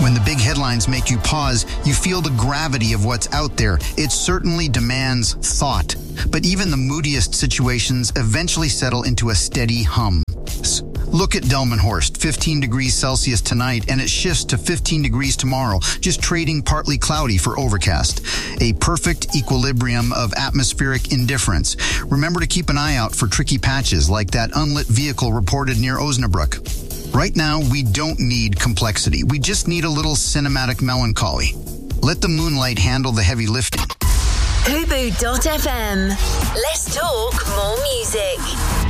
When the big headlines make you pause, you feel the gravity of what's out there. It certainly demands thought. But even the moodiest situations eventually settle into a steady hum. Look at Delmenhorst, 15 degrees Celsius tonight, and it shifts to 15 degrees tomorrow, just trading partly cloudy for overcast. A perfect equilibrium of atmospheric indifference. Remember to keep an eye out for tricky patches like that unlit vehicle reported near Osnabrück. Right now, we don't need complexity. We just need a little cinematic melancholy. Let the moonlight handle the heavy lifting. Hubu.fm. Let's talk more music.